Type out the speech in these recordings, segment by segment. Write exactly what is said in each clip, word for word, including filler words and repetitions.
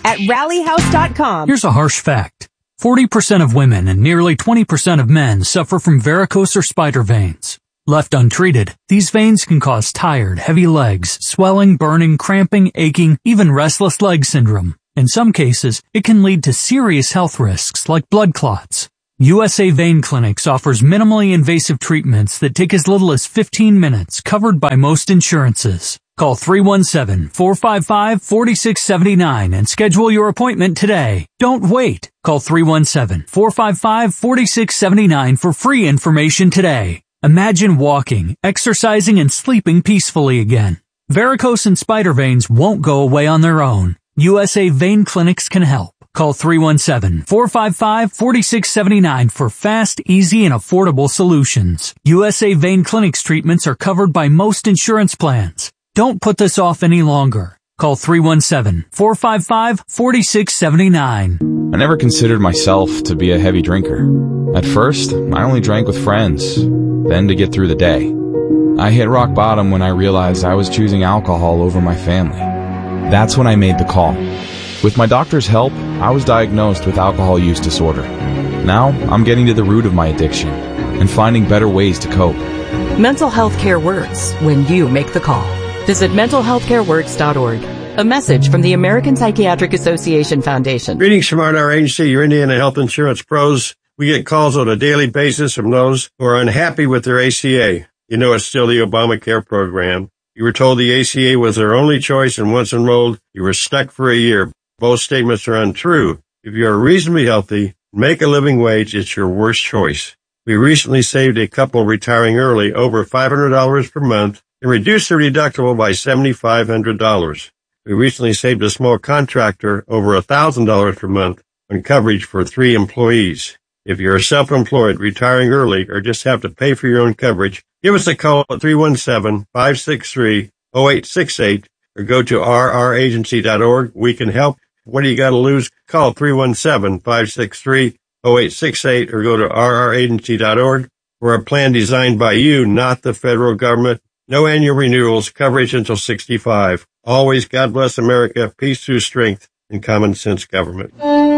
at rally house dot com. Here's a harsh fact. forty percent of women and nearly twenty percent of men suffer from varicose or spider veins. Left untreated, these veins can cause tired, heavy legs, swelling, burning, cramping, aching, even restless leg syndrome. In some cases, it can lead to serious health risks like blood clots. U S A Vein Clinics offers minimally invasive treatments that take as little as fifteen minutes, covered by most insurances. Call three one seven, four five five, four six seven nine and schedule your appointment today. Don't wait. Call three one seven, four five five, four six seven nine for free information today. Imagine walking, exercising, and sleeping peacefully again. Varicose and spider veins won't go away on their own. U S A Vein Clinics can help. Call three one seven, four five five, four six seven nine for fast, easy, and affordable solutions. U S A Vein Clinics treatments are covered by most insurance plans. Don't put this off any longer. Call three one seven, four five five, four six seven nine. I never considered myself to be a heavy drinker. At first, I only drank with friends, then to get through the day. I hit rock bottom when I realized I was choosing alcohol over my family. That's when I made the call. With my doctor's help, I was diagnosed with alcohol use disorder. Now, I'm getting to the root of my addiction and finding better ways to cope. Mental health care works when you make the call. Visit mental health care works dot org. A message from the American Psychiatric Association Foundation. Greetings from our agency, your Indiana Health Insurance Pros. We get calls on a daily basis from those who are unhappy with their A C A. You know it's still the Obamacare program. You were told the A C A was their only choice, and once enrolled, you were stuck for a year. Both statements are untrue. If you are reasonably healthy, make a living wage, it's your worst choice. We recently saved a couple retiring early over five hundred dollars per month and reduced their deductible by seven thousand five hundred dollars. We recently saved a small contractor over one thousand dollars per month on coverage for three employees. If you're self-employed, retiring early, or just have to pay for your own coverage, give us a call at three one seven, five six three, zero eight six eight or go to r r agency dot org. We can help. What do you got to lose? Call three one seven, five six three, zero eight six eight or go to r r agency dot org. We're a plan designed by you, not the federal government. No annual renewals, coverage until sixty-five. Always God bless America, peace through strength, and common sense government.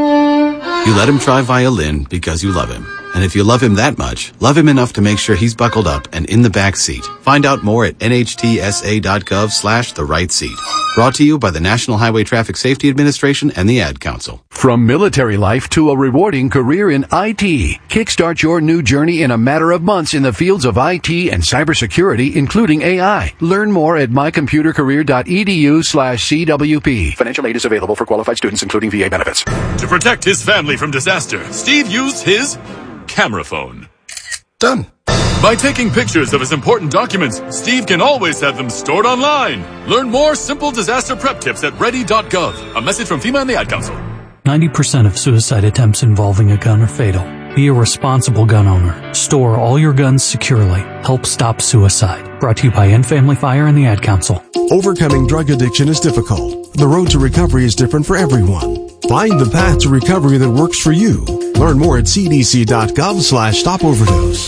You let him try violin because you love him. And if you love him that much, love him enough to make sure he's buckled up and in the back seat. Find out more at n h t s a dot gov slash the right seat. Brought to you by the National Highway Traffic Safety Administration and the Ad Council. From military life to a rewarding career in I T, kickstart your new journey in a matter of months in the fields of I T and cybersecurity, including A I. Learn more at my computer career dot e d u slash c w p. Financial aid is available for qualified students, including V A benefits. To protect his family from disaster, Steve used his camera phone. Done. By taking pictures of his important documents, Steve can always have them stored online. Learn more simple disaster prep tips at ready dot gov. A message from FEMA and the Ad Council. ninety percent of suicide attempts involving a gun are fatal. Be a responsible gun owner. Store all your guns securely. Help stop suicide. Brought to you by End Family Fire and the Ad Council. Overcoming drug addiction is difficult. The road to recovery is different for everyone. Find the path to recovery that works for you. Learn more at c d c dot gov slash stop overdose.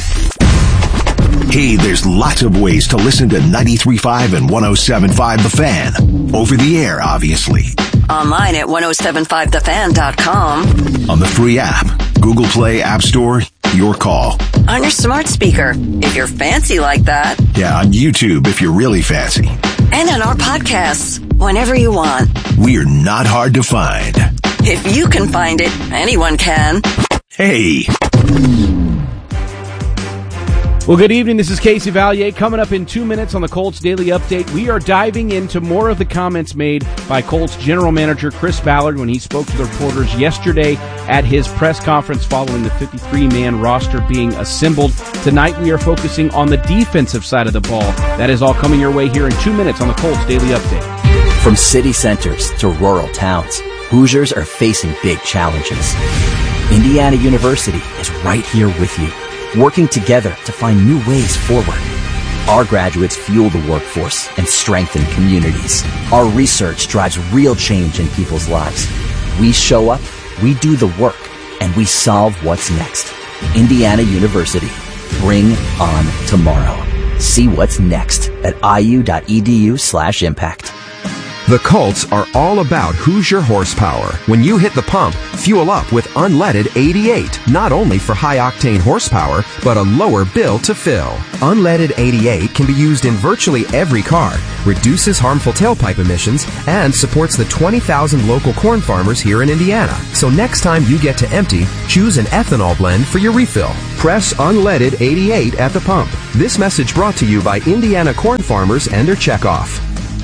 Hey, there's lots of ways to listen to ninety-three point five and one oh seven point five The Fan. Over the air, obviously. Online at ten seventy-five the fan dot com. On the free app, Google Play, App Store, your call. On your smart speaker, if you're fancy like that. Yeah, on YouTube, if you're really fancy. And on our podcasts, whenever you want. We're not hard to find. If you can find it, anyone can. Hey. Well, good evening. This is Casey Valier. Coming up in two minutes on the Colts Daily Update, we are diving into more of the comments made by Colts General Manager Chris Ballard when he spoke to the reporters yesterday at his press conference following the fifty-three man roster being assembled. Tonight, we are focusing on the defensive side of the ball. That is all coming your way here in two minutes on the Colts Daily Update. From city centers to rural towns, Hoosiers are facing big challenges. Indiana University is right here with you, working together to find new ways forward. Our graduates fuel the workforce and strengthen communities. Our research drives real change in people's lives. We show up, we do the work, and we solve what's next. Indiana University. Bring on tomorrow. See what's next at i u dot e d u slash impact. The Colts are all about Hoosier horsepower. When you hit the pump, fuel up with unleaded eighty-eight, not only for high-octane horsepower, but a lower bill to fill. Unleaded eighty-eight can be used in virtually every car, reduces harmful tailpipe emissions, and supports the twenty thousand local corn farmers here in Indiana. So next time you get to empty, choose an ethanol blend for your refill. Press unleaded eighty-eight at the pump. This message brought to you by Indiana corn farmers and their checkoff.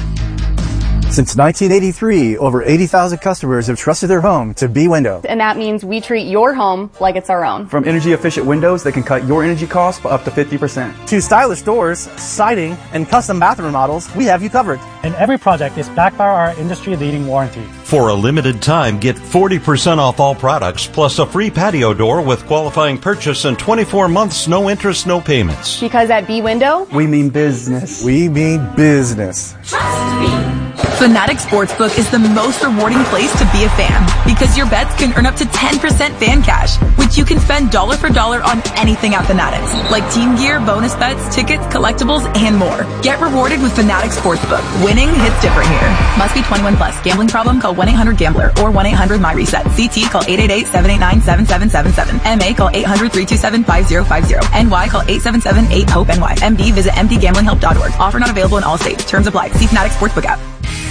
Since nineteen eighty-three, over eighty thousand customers have trusted their home to B-Window. And that means we treat your home like it's our own. From energy-efficient windows that can cut your energy costs by up to fifty percent. To stylish doors, siding, and custom bathroom models, we have you covered. And every project is backed by our industry-leading warranty. For a limited time, get forty percent off all products, plus a free patio door with qualifying purchase and twenty-four months, no interest, no payments. Because at B-Window, we mean business. We mean business. Trust me. Fanatics Sportsbook is the most rewarding place to be a fan because your bets can earn up to ten percent fan cash, which you can spend dollar for dollar on anything at Fanatics, like team gear, bonus bets, tickets, collectibles, and more. Get rewarded with Fanatics Sportsbook. Winning hits different here. Must be twenty-one plus. Gambling problem? Call one eight hundred gambler or one eight hundred my reset. C T call eight eight eight, seven eight nine, seven seven seven seven. M A call eight hundred, three two seven, five zero five zero. N Y call eight seven seven, eight hope N Y. M D visit m d gambling help dot org. Offer not available in all states. Terms apply. See Fanatics Sportsbook app.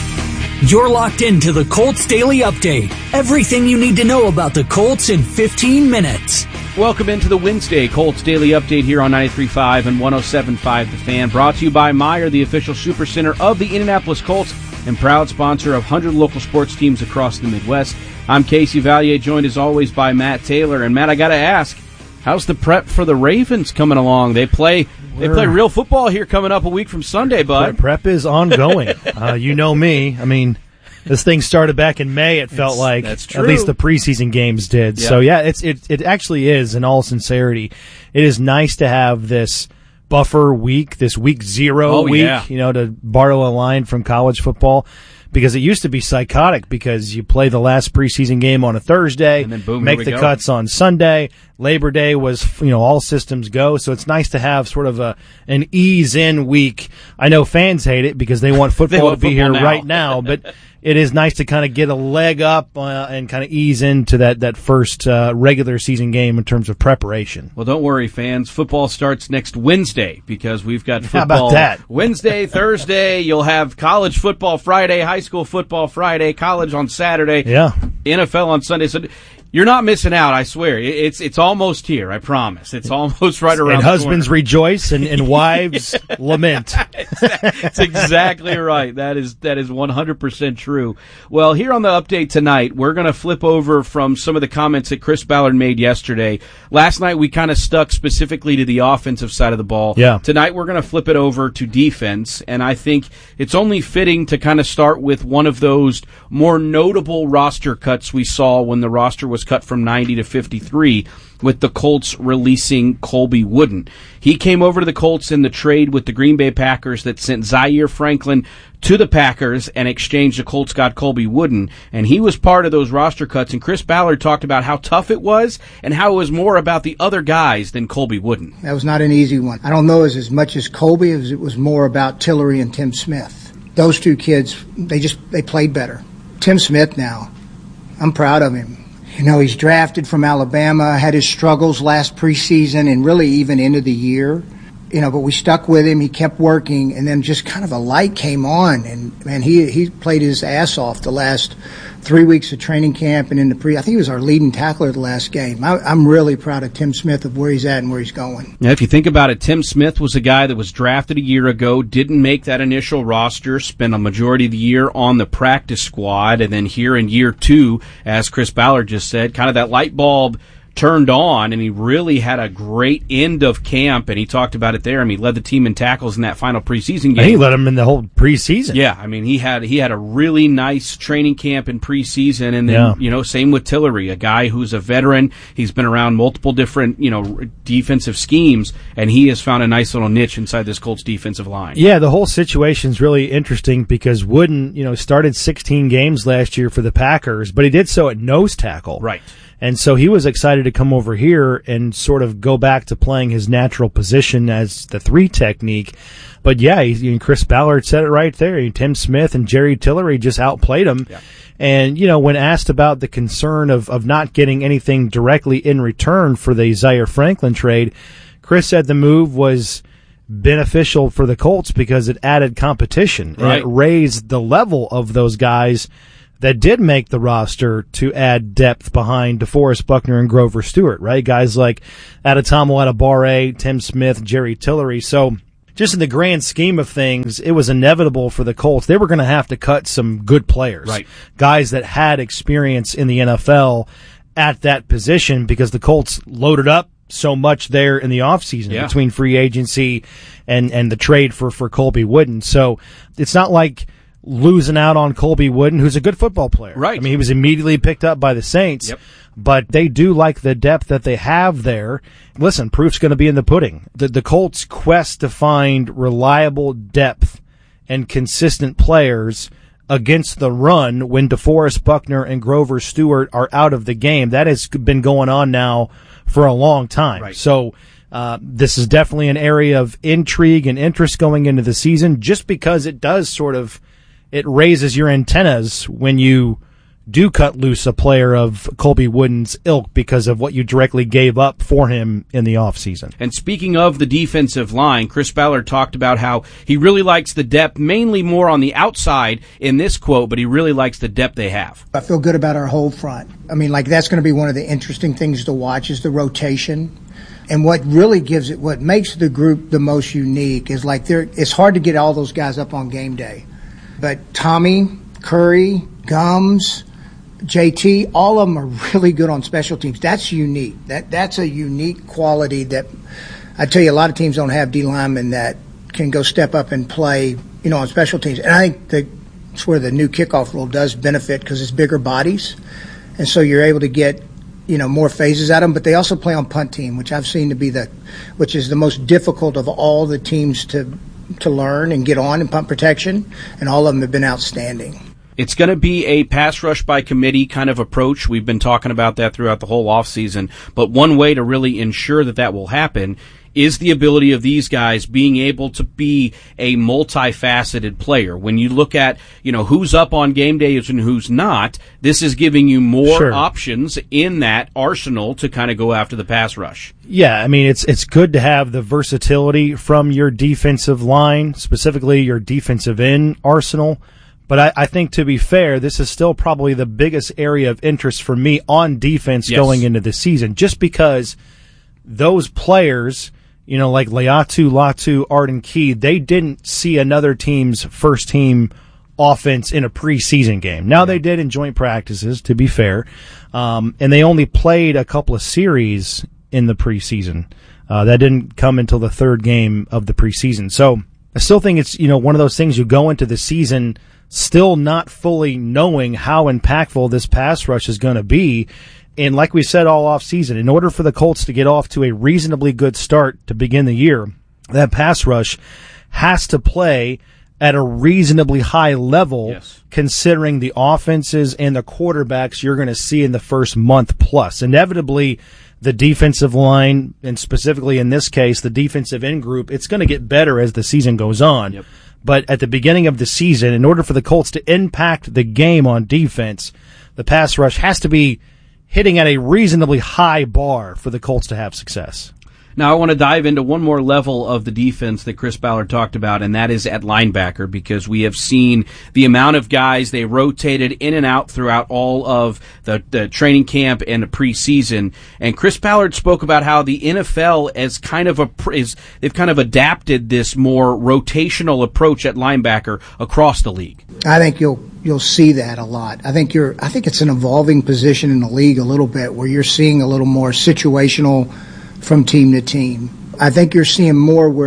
You're locked into the Colts Daily Update. Everything you need to know about the Colts in fifteen minutes. Welcome into the Wednesday Colts Daily Update here on ninety-three point five and one oh seven point five The Fan. Brought to you by Meijer, the official supercenter of the Indianapolis Colts and proud sponsor of one hundred local sports teams across the Midwest. I'm Casey Valier, joined as always by Matt Taylor. And Matt, I got to ask, how's the prep for the Ravens coming along? They play they play real football here coming up a week from Sunday, bud. Prep is ongoing. uh, you know me. I mean, this thing started back in May, it felt it's, like. That's true. At least the preseason games did. Yeah. So, yeah, it's it, it actually is, in all sincerity. It is nice to have this buffer week, this week zero oh, week, yeah. you know, to borrow a line from college football. Because it used to be psychotic because you play the last preseason game on a Thursday, and then boom, make the go. cuts on Sunday. Labor Day was, you know, all systems go. So it's nice to have sort of a an ease in week. I know fans hate it because they want football they want to be football here now. right now, but it is nice to kind of get a leg up uh, and kind of ease into that that first uh, regular season game in terms of preparation. Well, don't worry, fans. Football starts next Wednesday because we've got football How about that? Wednesday, Thursday. You'll have college football Friday, high school football Friday, college on Saturday, yeah, N F L on Sunday. So you're not missing out, I swear. It's it's almost here, I promise. It's almost right around and the husbands corner. rejoice and, and wives lament. That's exactly right. That is that is one hundred percent true. Well, here on the update tonight, we're going to flip over from some of the comments that Chris Ballard made yesterday. Last night, we kind of stuck specifically to the offensive side of the ball. Yeah. Tonight, we're going to flip it over to defense, and I think it's only fitting to kind of start with one of those more notable roster cuts we saw when the roster was cut from ninety to fifty-three, with the Colts releasing Colby Wooden. He came over to the Colts in the trade with the Green Bay Packers that sent Zaire Franklin to the Packers and exchanged the Colts got Colby Wooden, and he was part of those roster cuts, and Chris Ballard talked about how tough it was and how it was more about the other guys than Colby Wooden. That was not an easy one. I don't know as, as much as Colby as it was more about Tillery and Tim Smith. Those two kids, they just they played better. Tim Smith now, I'm proud of him. You know, he's drafted from Alabama, had his struggles last preseason and really even into the year. You know, but we stuck with him. He kept working, and then just kind of a light came on. And, man, he he played his ass off the last three weeks of training camp and in the pre. I think he was our leading tackler the last game. I, I'm really proud of Tim Smith of where he's at and where he's going. Now, if you think about it, Tim Smith was a guy that was drafted a year ago, didn't make that initial roster, spent a majority of the year on the practice squad, and then here in year two, as Chris Ballard just said, kind of that light bulb turned on, and he really had a great end of camp, and he talked about it there. I mean, he led the team in tackles in that final preseason game. And he led him in the whole preseason. Yeah, I mean, he had he had a really nice training camp in preseason, and then, yeah. you know, same with Tillery, a guy who's a veteran. He's been around multiple different, you know, defensive schemes, and he has found a nice little niche inside this Colts defensive line. Yeah, the whole situation's really interesting because Wooden, you know, started sixteen games last year for the Packers, but he did so at nose tackle. Right. And so he was excited to come over here and sort of go back to playing his natural position as the three technique. But yeah, he, Chris Ballard said it right there. Tim Smith and Jerry Tillery just outplayed him. Yeah. And, you know, when asked about the concern of, of not getting anything directly in return for the Zaire Franklin trade, Chris said the move was beneficial for the Colts because it added competition. Right. And it raised the level of those guys that did make the roster to add depth behind DeForest Buckner and Grover Stewart, right? Guys like Adetomo Adebawore, Tim Smith, Jerry Tillery. So just in the grand scheme of things, it was inevitable for the Colts. They were going to have to cut some good players, right? Guys that had experience in the N F L at that position because the Colts loaded up so much there in the offseason yeah. between free agency and, and the trade for, for Colby Wooden. So it's not like losing out on Colby Wooden, who's a good football player. Right. I mean, he was immediately picked up by the Saints. Yep. But they do like the depth that they have there. Listen, proof's going to be in the pudding. The, the Colts' quest to find reliable depth and consistent players against the run when DeForest Buckner and Grover Stewart are out of the game, that has been going on now for a long time. Right. So uh, this is definitely an area of intrigue and interest going into the season just because it does sort of, it raises your antennas when you do cut loose a player of Colby Wooden's ilk because of what you directly gave up for him in the offseason. And speaking of the defensive line, Chris Ballard talked about how he really likes the depth, mainly more on the outside in this quote, but he really likes the depth they have. I feel good about our whole front. I mean, like, that's going to be one of the interesting things to watch is the rotation. And what really gives it, what makes the group the most unique is like there, it's hard to get all those guys up on game day. But Tommy, Curry, Gums, J T, all of them are really good on special teams. That's unique. That that's a unique quality that I tell you a lot of teams don't have D linemen that can go step up and play, you know, on special teams. And I think the, that's where the new kickoff rule does benefit because it's bigger bodies, and so you're able to get, you know, more phases out of them. But they also play on punt team, which I've seen to be the, which is the most difficult of all the teams to to learn and get on in punt protection, and all of them have been outstanding. It's going to be a pass rush by committee kind of approach. We've been talking about that throughout the whole offseason. But one way to really ensure that that will happen is the ability of these guys being able to be a multifaceted player. When you look at, you know, who's up on game days and who's not, this is giving you more Sure. options in that arsenal to kind of go after the pass rush. Yeah, I mean, it's it's good to have the versatility from your defensive line, specifically your defensive end arsenal. But I, I think, to be fair, this is still probably the biggest area of interest for me on defense Yes. going into the season, just because those players, you know, like Leatu, Latu, Arden Key, they didn't see another team's first team offense in a preseason game. Now, they did in joint practices, to be fair, um, and they only played a couple of series in the preseason. Uh, that didn't come until the third game of the preseason. So I still think it's, you know, one of those things you go into the season still not fully knowing how impactful this pass rush is going to be. And like we said all off season, in order for the Colts to get off to a reasonably good start to begin the year, that pass rush has to play at a reasonably high level, yes. considering the offenses and the quarterbacks you're going to see in the first month plus. Inevitably, the defensive line, and specifically in this case, the defensive end group, it's going to get better as the season goes on. Yep. But at the beginning of the season, in order for the Colts to impact the game on defense, the pass rush has to be hitting at a reasonably high bar for the Colts to have success. Now, I want to dive into one more level of the defense that Chris Ballard talked about, and that is at linebacker, because we have seen the amount of guys they rotated in and out throughout all of the, the training camp and the preseason. And Chris Ballard spoke about how the N F L as kind of a is they've kind of adapted this more rotational approach at linebacker across the league. I think you'll you'll see that a lot. I think you're I think it's an evolving position in the league a little bit where you're seeing a little more situational from team to team. I think you're seeing more where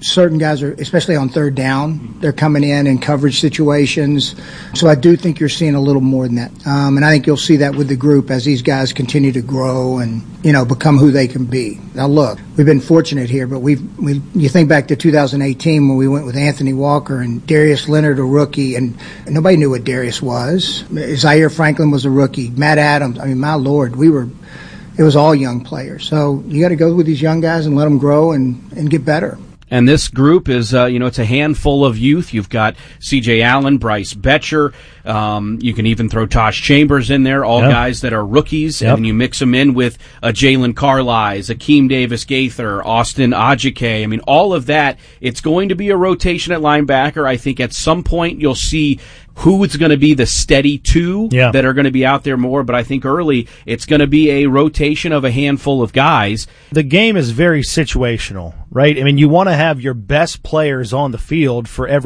certain guys are, especially on third down, they're coming in in coverage situations. So I do think you're seeing a little more than that. Um, and I think you'll see that with the group as these guys continue to grow and, you know, become who they can be. Now, look, we've been fortunate here, but we've, we, you think back to two thousand eighteen when we went with Anthony Walker and Darius Leonard, a rookie, and nobody knew what Darius was. Zaire Franklin was a rookie. Matt Adams, I mean, my Lord, we were, it was all young players. So you got to go with these young guys and let them grow and, and get better. And this group is, uh, you know, it's a handful of youth. You've got C J Allen, Bryce Betcher. Um, you can even throw Tosh Chambers in there, all yep. guys that are rookies. Yep. And then you mix them in with uh, Jalen Carlisle, Akeem Davis-Gaither, Austin Ajike. I mean, all of that. It's going to be a rotation at linebacker. I think at some point you'll see who is going to be the steady two yeah. that are going to be out there more. But I think early it's going to be a rotation of a handful of guys. The game is very situational, right? I mean, you want to have your best players on the field for every